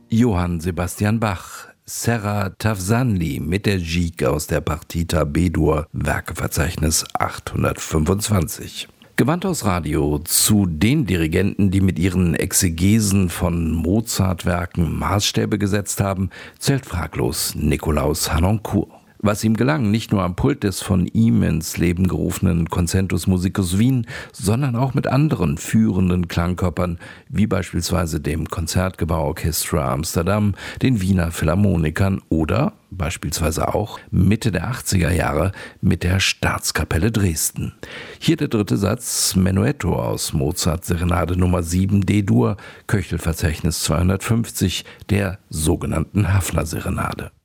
Johann Sebastian Bach, Serra Tafsanli mit der Gigue aus der Partita B-Dur, Werkeverzeichnis 825. Gewandhaus Radio zu den Dirigenten, die mit ihren Exegesen von Mozart-Werken Maßstäbe gesetzt haben, zählt fraglos Nikolaus Harnoncourt. Was ihm gelang, nicht nur am Pult des von ihm ins Leben gerufenen Concentus Musicus Wien, sondern auch mit anderen führenden Klangkörpern, wie beispielsweise dem Concertgebouw Orchestra Amsterdam, den Wiener Philharmonikern oder beispielsweise auch Mitte der 80er Jahre mit der Staatskapelle Dresden. Hier der dritte Satz Menuetto aus Mozart Serenade Nummer 7 D-Dur, Köchelverzeichnis 250, der sogenannten Haffner Serenade.